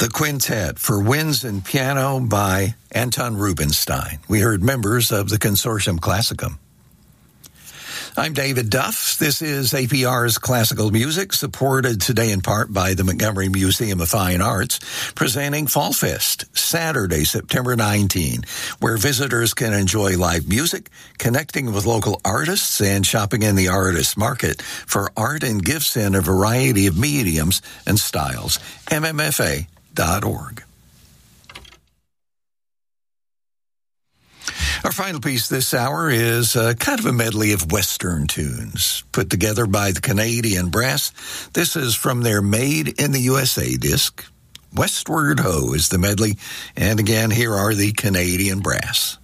The Quintet for Winds and Piano by Anton Rubinstein. We heard members of the Consortium Classicum. I'm David Duff. This is APR's Classical Music, supported today in part by the Montgomery Museum of Fine Arts, presenting Fall Fest, Saturday, September 19, where visitors can enjoy live music, connecting with local artists, and shopping in the artist market for art and gifts in a variety of mediums and styles. MMFA.org. Our final piece this hour is kind of a medley of Western tunes put together by the Canadian Brass. This is from their Made in the USA disc. Westward Ho is the medley. And again, here are the Canadian Brass.